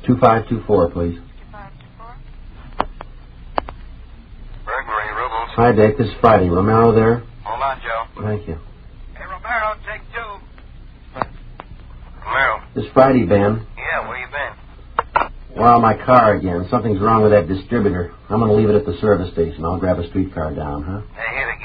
2524, please. 2524. Burglary, Rubles. Hi, Dick. This is Friday. Romero there? Hold on, Joe. Thank you. Hey, Romero, take 2. Romero. This is Friday, Ben. Yeah, where you been? Well, my car again. Something's wrong with that distributor. I'm going to leave it at the service station. I'll grab a streetcar down, huh? Hey, here, the